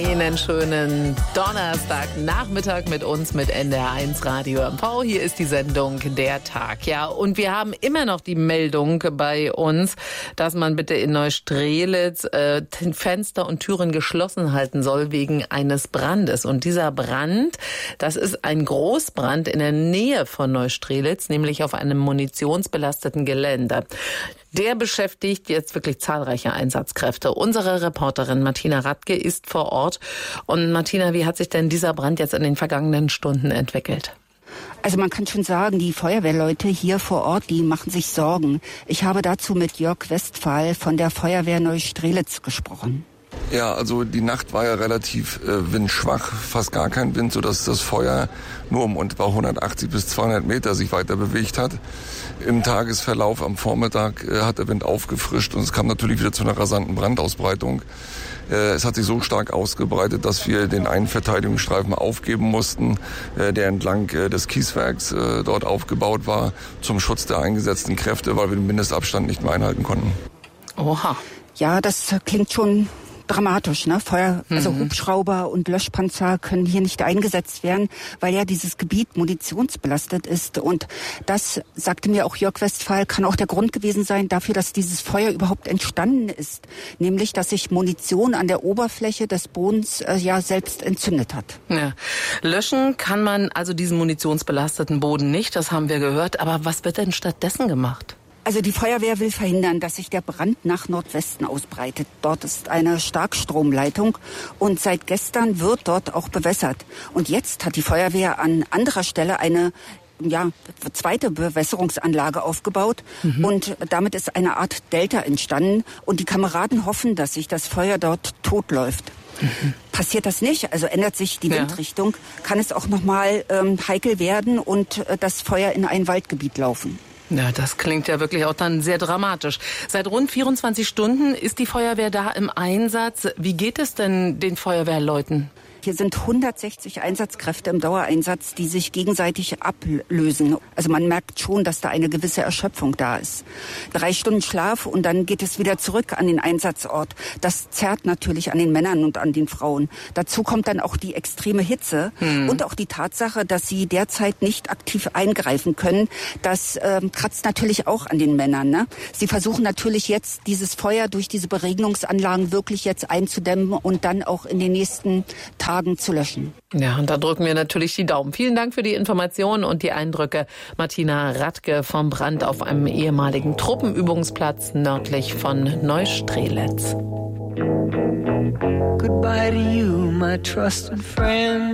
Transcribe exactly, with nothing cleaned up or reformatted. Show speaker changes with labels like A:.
A: Einen schönen Donnerstagnachmittag mit uns mit N D R eins Radio M V. Hier ist die Sendung Der Tag. Ja, und wir haben immer noch die Meldung bei uns, dass man bitte in Neustrelitz äh, Fenster und Türen geschlossen halten soll wegen eines Brandes. Und dieser Brand, das ist ein Großbrand in der Nähe von Neustrelitz, nämlich auf einem munitionsbelasteten Gelände. Der beschäftigt jetzt wirklich zahlreiche Einsatzkräfte. Unsere Reporterin Martina Radke ist vor Ort. Und Martina, wie hat sich denn dieser Brand jetzt in den vergangenen Stunden entwickelt?
B: Also man kann schon sagen, die Feuerwehrleute hier vor Ort, die machen sich Sorgen. Ich habe dazu mit Jörg Westphal von der Feuerwehr Neustrelitz gesprochen.
C: Ja, also die Nacht war ja relativ äh, windschwach, fast gar kein Wind, sodass das Feuer nur um etwa hundertachtzig bis zweihundert Meter sich weiter bewegt hat. Im Tagesverlauf am Vormittag äh, hat der Wind aufgefrischt und es kam natürlich wieder zu einer rasanten Brandausbreitung. Äh, es hat sich so stark ausgebreitet, dass wir den einen Verteidigungsstreifen aufgeben mussten, äh, der entlang äh, des Kieswerks äh, dort aufgebaut war, zum Schutz der eingesetzten Kräfte, weil wir den Mindestabstand nicht mehr einhalten konnten.
B: Oha. Ja, das klingt schon dramatisch, ne? Feuer, also mhm. Hubschrauber und Löschpanzer können hier nicht eingesetzt werden, weil ja dieses Gebiet munitionsbelastet ist. Und das, sagte mir auch Jörg Westphal, kann auch der Grund gewesen sein dafür, dass dieses Feuer überhaupt entstanden ist. Nämlich, dass sich Munition an der Oberfläche des Bodens äh, ja selbst entzündet hat.
A: Ja. Löschen kann man also diesen munitionsbelasteten Boden nicht, das haben wir gehört. Aber was wird denn stattdessen gemacht?
B: Also die Feuerwehr will verhindern, dass sich der Brand nach Nordwesten ausbreitet. Dort ist eine Starkstromleitung und seit gestern wird dort auch bewässert. Und jetzt hat die Feuerwehr an anderer Stelle eine ja, zweite Bewässerungsanlage aufgebaut mhm. und damit ist eine Art Delta entstanden und die Kameraden hoffen, dass sich das Feuer dort totläuft. Mhm. Passiert das nicht, also ändert sich die ja. Windrichtung, kann es auch nochmal ähm, heikel werden und äh, das Feuer in ein Waldgebiet laufen.
A: Ja, das klingt ja wirklich auch dann sehr dramatisch. Seit rund vierundzwanzig Stunden ist die Feuerwehr da im Einsatz. Wie geht es denn den Feuerwehrleuten?
B: Hier sind hundertsechzig Einsatzkräfte im Dauereinsatz, die sich gegenseitig ablösen. Also man merkt schon, dass da eine gewisse Erschöpfung da ist. Drei Stunden Schlaf und dann geht es wieder zurück an den Einsatzort. Das zerrt natürlich an den Männern und an den Frauen. Dazu kommt dann auch die extreme Hitze hm. und auch die Tatsache, dass sie derzeit nicht aktiv eingreifen können. Das ähm, kratzt natürlich auch an den Männern. Ne? Sie versuchen natürlich jetzt dieses Feuer durch diese Beregnungsanlagen wirklich jetzt einzudämmen und dann auch in den nächsten Tagen zu löschen.
A: Ja, und da drücken wir natürlich die Daumen. Vielen Dank für die Informationen und die Eindrücke. Martina Radke vom Brand auf einem ehemaligen Truppenübungsplatz nördlich von Neustrelitz.
D: Goodbye to you, my trusted friend.